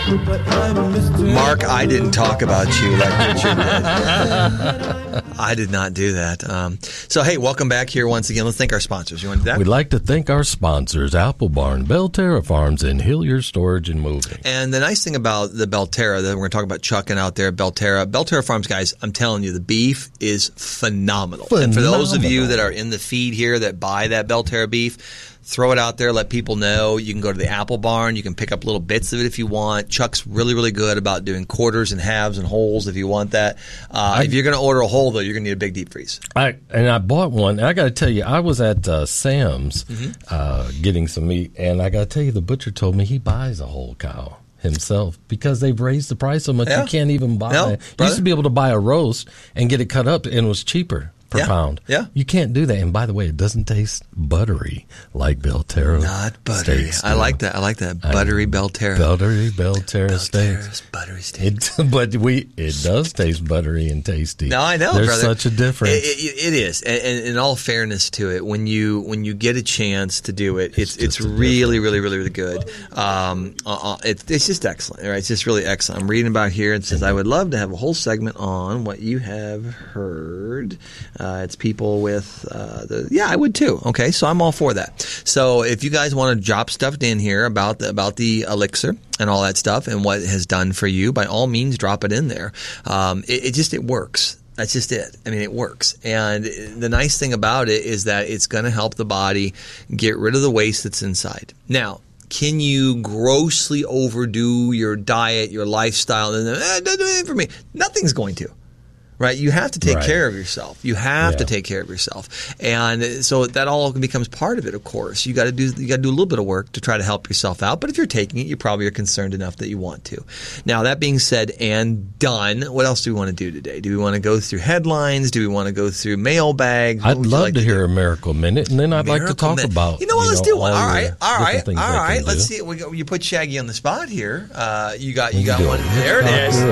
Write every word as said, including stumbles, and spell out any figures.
Mark, I didn't talk about you like Richard did. I did not do that. Um, so, hey, welcome back here once again. Let's thank our sponsors. You want to do that? We'd like to thank our sponsors, Apple Barn, Belterra Farms, and Hillier Storage and Moving. And the nice thing about the Belterra, that we're going to talk about chucking out there, Belterra, Belterra Farms, guys, I'm telling you, the beef is phenomenal. phenomenal. And for those of you that are in the feed here that buy that Belterra beef, throw it out there, let people know. You can go to the Apple Barn. You can pick up little bits of it if you want. Chuck's really, really good about doing quarters and halves and wholes if you want that. Uh, I, if you're going to order a whole, though, you're going to need a big deep freeze. I And I bought one. And I got to tell you, I was at uh, Sam's mm-hmm. uh, getting some meat, and I got to tell you, the butcher told me he buys a whole cow himself because they've raised the price so much yeah. you can't even buy no, it. You used to be able to buy a roast and get it cut up, and it was cheaper per yeah. pound. Yeah. You can't do that. And by the way, it doesn't taste buttery like Belterra. Not buttery. Steaks I do. like that. I like that. Buttery Belterra. Buttery Belterra steaks. Buttery steaks. It, but we, it does taste buttery and tasty. No, I know, There's brother. such a difference. It, it, it is. And, and in all fairness to it, when you when you get a chance to do it, it's it's, it's really, really, really, really good. Um, uh, it, it's just excellent. Right? It's just really excellent. I'm reading about here. It says, I would love to have a whole segment on what you have heard. Uh, it's people with uh, the yeah, I would too. Okay, so I'm all for that. So if you guys want to drop stuff in here about the, about the elixir and all that stuff and what it has done for you, by all means, drop it in there. Um, it, it just it works. That's just it. I mean, it works. And the nice thing about it is that it's going to help the body get rid of the waste that's inside. Now, can you grossly overdo your diet, your lifestyle, and eh, don't do anything for me? Nothing's going to. Right, you have to take right. care of yourself. You have yeah. to take care of yourself, and so that all becomes part of it. Of course, you got to do you got to do a little bit of work to try to help yourself out. But if you're taking it, you probably are concerned enough that you want to. Now, that being said and done, what else do we want to do today? Do we want to go through headlines? Do we want to go through mailbags? I'd love like to, to hear a miracle minute, and then I'd miracle like to talk minute. about. You know what? You let's know, do one. All right, all right, all right. Let's do. see. We got, you put Shaggy on the spot here. Uh, you got you You got do. one. There it is.